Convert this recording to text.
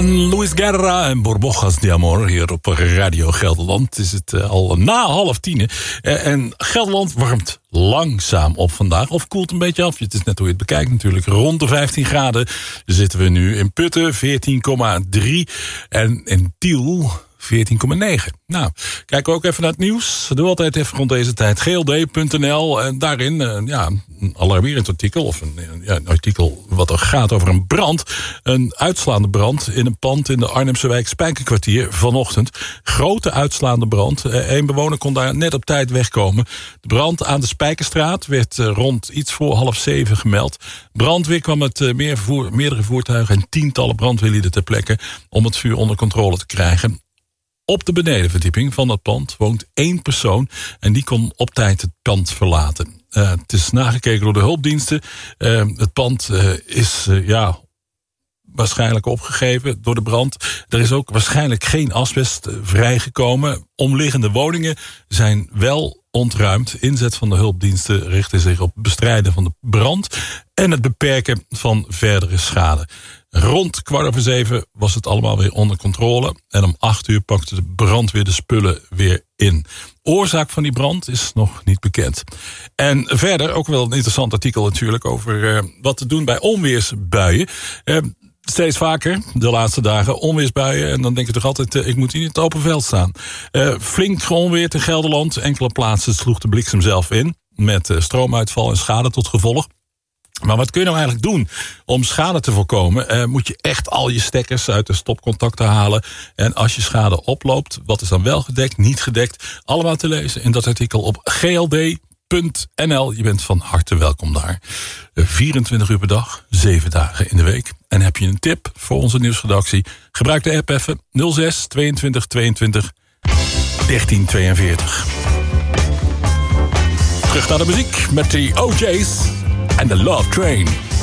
van Luis Guerra en Borbojas de Amor hier op Radio Gelderland. Is het al na 9:30. En Gelderland warmt langzaam op vandaag. Of koelt een beetje af. Het is net hoe je het bekijkt natuurlijk. Rond de 15 graden zitten we nu in Putten, 14,3. En in Tiel 14,9. Nou, kijken we ook even naar het nieuws. Dat doen we altijd even rond deze tijd. GLD.nl. En daarin een alarmerend artikel. Of een artikel wat er gaat over een brand. Een uitslaande brand in een pand in de Arnhemse wijk Spijkerkwartier vanochtend. Grote uitslaande brand. Een bewoner kon daar net op tijd wegkomen. De brand aan de Spijkerstraat werd rond iets voor 6:30 gemeld. Brandweer kwam met meerdere voertuigen en tientallen brandweerlieden ter plekke om het vuur onder controle te krijgen. Op de benedenverdieping van dat pand woont 1 persoon en die kon op tijd het pand verlaten. Het is nagekeken door de hulpdiensten. Het pand is waarschijnlijk opgegeven door de brand. Er is ook waarschijnlijk geen asbest vrijgekomen. Omliggende woningen zijn wel ontruimd. Inzet van de hulpdiensten richtte zich op het bestrijden van de brand en het beperken van verdere schade. Rond 6:15 was het allemaal weer onder controle. En om 8:00 pakte de brandweer de spullen weer in. Oorzaak van die brand is nog niet bekend. En verder ook wel een interessant artikel natuurlijk over wat te doen bij onweersbuien. Steeds vaker, de laatste dagen, onweersbuien. En dan denk je toch altijd, ik moet hier in het open veld staan. Flink onweer in Gelderland. Enkele plaatsen sloeg de bliksem zelf in. Met stroomuitval en schade tot gevolg. Maar wat kun je nou eigenlijk doen om schade te voorkomen? Moet je echt al je stekkers uit de stopcontacten halen. En als je schade oploopt, wat is dan wel gedekt, niet gedekt? Allemaal te lezen in dat artikel op gld.nl. Je bent van harte welkom daar. 24 uur per dag, 7 dagen in de week. En heb je een tip voor onze nieuwsredactie? Gebruik de app even 06 22 22 13 42. Terug naar de muziek met de OJ's. And the Love Train.